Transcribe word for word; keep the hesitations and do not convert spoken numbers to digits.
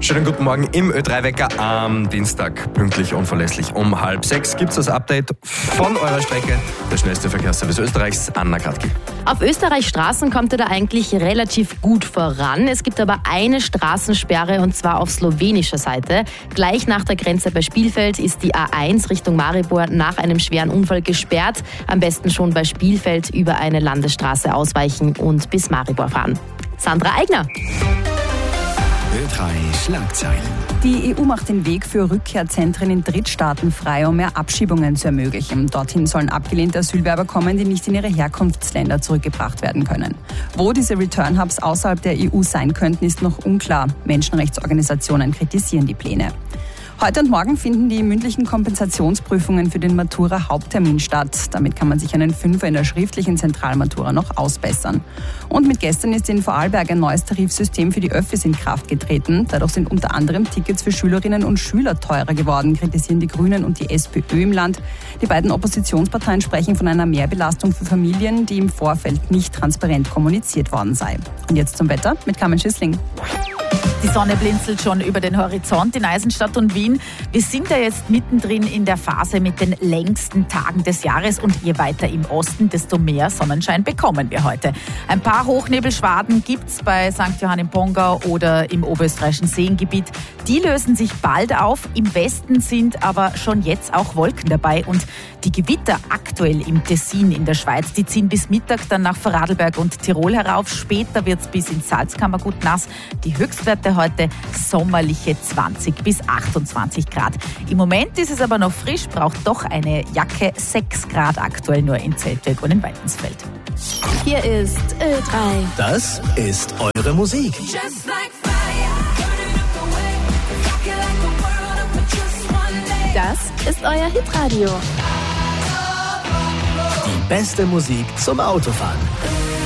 Schönen guten Morgen im Ö drei Wecker am Dienstag. Pünktlich und verlässlich um halb sechs gibt es das Update von eurer Strecke. Der schnellste Verkehrsservice Österreichs, Anna Kratky. Auf Österreichs Straßen kommt er da eigentlich relativ gut voran. Es gibt aber eine Straßensperre und zwar auf slowenischer Seite. Gleich nach der Grenze bei Spielfeld ist die A eins Richtung Maribor nach einem schweren Unfall gesperrt. Am besten schon bei Spielfeld über eine Landesstraße ausweichen und bis Maribor fahren. Sandra Eigner. Ö drei Schlagzeilen. Die E U macht den Weg für Rückkehrzentren in Drittstaaten frei, um mehr Abschiebungen zu ermöglichen. Dorthin sollen abgelehnte Asylwerber kommen, die nicht in ihre Herkunftsländer zurückgebracht werden können. Wo diese Return-Hubs außerhalb der E U sein könnten, ist noch unklar. Menschenrechtsorganisationen kritisieren die Pläne. Heute und morgen finden die mündlichen Kompensationsprüfungen für den Matura-Haupttermin statt. Damit kann man sich einen Fünfer in der schriftlichen Zentralmatura noch ausbessern. Und mit gestern ist in Vorarlberg ein neues Tarifsystem für die Öffis in Kraft getreten. Dadurch sind unter anderem Tickets für Schülerinnen und Schüler teurer geworden, kritisieren die Grünen und die SPÖ im Land. Die beiden Oppositionsparteien sprechen von einer Mehrbelastung für Familien, die im Vorfeld nicht transparent kommuniziert worden sei. Und jetzt zum Wetter mit Carmen Schissling. Die Sonne blinzelt schon über den Horizont in Eisenstadt und Wien. Wir sind ja jetzt mittendrin in der Phase mit den längsten Tagen des Jahres und je weiter im Osten, desto mehr Sonnenschein bekommen wir heute. Ein paar Hochnebelschwaden gibt's bei Sankt Johann im Pongau oder im oberösterreichischen Seengebiet. Die lösen sich bald auf. Im Westen sind aber schon jetzt auch Wolken dabei und die Gewitter aktuell im Tessin in der Schweiz, die ziehen bis Mittag dann nach Vorarlberg und Tirol herauf. Später wird's bis ins Salzkammergut nass. Die Höchstwerte heute sommerliche zwanzig bis achtundzwanzig Grad. Im Moment ist es aber noch frisch, braucht doch eine Jacke. sechs Grad aktuell nur in Zeltweg und in Weidensfeld. Hier ist Ö drei. Das ist eure Musik. Das ist euer Hitradio. Die beste Musik zum Autofahren.